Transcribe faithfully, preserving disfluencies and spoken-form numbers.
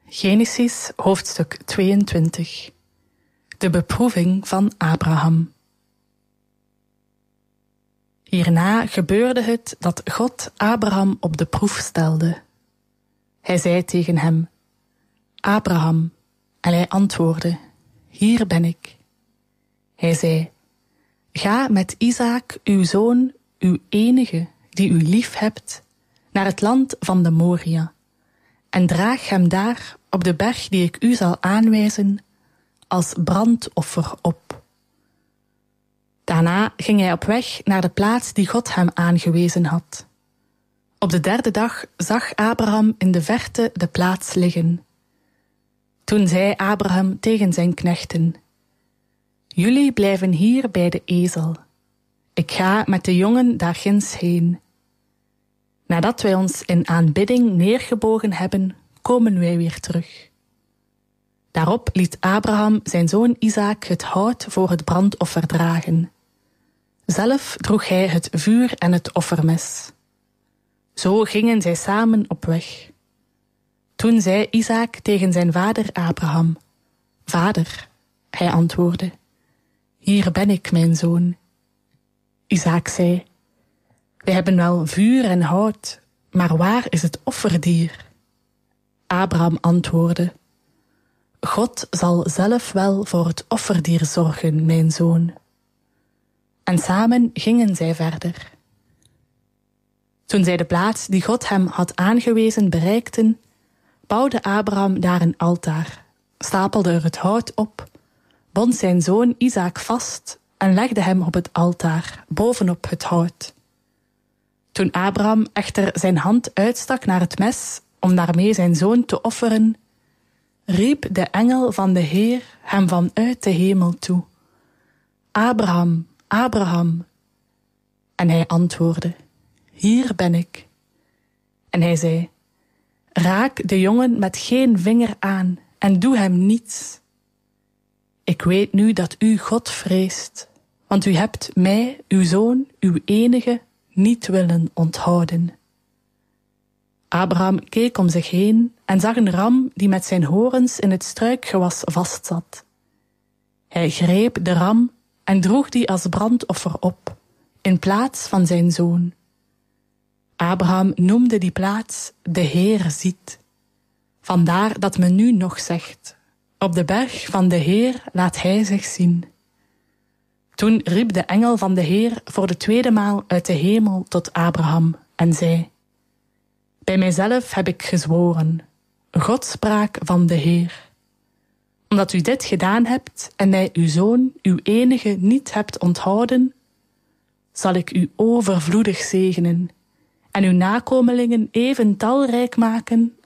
Genesis hoofdstuk tweeëntwintig. De beproeving van Abraham. Hierna gebeurde het dat God Abraham op de proef stelde. Hij zei tegen hem: Abraham, en hij antwoordde: Hier ben ik. Hij zei: Ga met Isaak, uw zoon, uw enige, die u lief hebt, naar het land van de Moria, en draag hem daar op de berg die ik u zal aanwijzen als brandoffer op. Daarna ging hij op weg naar de plaats die God hem aangewezen had. Op de derde dag zag Abraham in de verte de plaats liggen. Toen zei Abraham tegen zijn knechten: Jullie blijven hier bij de ezel. Ik ga met de jongen daar ginds heen. Nadat wij ons in aanbidding neergebogen hebben, komen wij weer terug. Daarop liet Abraham zijn zoon Isaak het hout voor het brandoffer dragen. Zelf droeg hij het vuur en het offermes. Zo gingen zij samen op weg. Toen zei Isaak tegen zijn vader Abraham: Vader, hij antwoordde: Hier ben ik, mijn zoon. Isaak zei: Wij hebben wel vuur en hout, maar waar is het offerdier? Abraham antwoordde: God zal zelf wel voor het offerdier zorgen, mijn zoon. En samen gingen zij verder. Toen zij de plaats die God hem had aangewezen bereikten, bouwde Abraham daar een altaar, stapelde er het hout op, bond zijn zoon Isaak vast en legde hem op het altaar, bovenop het hout. Toen Abraham echter zijn hand uitstak naar het mes om daarmee zijn zoon te offeren, riep de engel van de Heer hem vanuit de hemel toe: Abraham, Abraham. En hij antwoordde: Hier ben ik. En hij zei: Raak de jongen met geen vinger aan en doe hem niets. Ik weet nu dat u God vreest, want u hebt mij, uw zoon, uw enige, niet willen onthouden. Abraham keek om zich heen en zag een ram die met zijn horens in het struikgewas vastzat. Hij greep de ram en droeg die als brandoffer op, in plaats van zijn zoon. Abraham noemde die plaats de Heer ziet. Vandaar dat men nu nog zegt: op de berg van de Heer laat hij zich zien. Toen riep de engel van de Heer voor de tweede maal uit de hemel tot Abraham en zei: Bij mijzelf heb ik gezworen, Godspraak van de Heer. Omdat u dit gedaan hebt en mij uw zoon, uw enige, niet hebt onthouden, zal ik u overvloedig zegenen en uw nakomelingen even talrijk maken